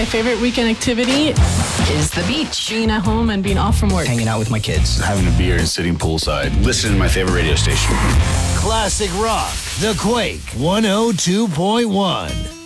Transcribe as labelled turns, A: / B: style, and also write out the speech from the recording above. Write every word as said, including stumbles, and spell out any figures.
A: My favorite weekend activity
B: is the beach.
A: Being at home and being off from work.
C: Hanging out with my kids.
D: Having a beer and sitting poolside. Listening to my favorite radio station.
E: Classic Rock, The Quake, one oh two point one.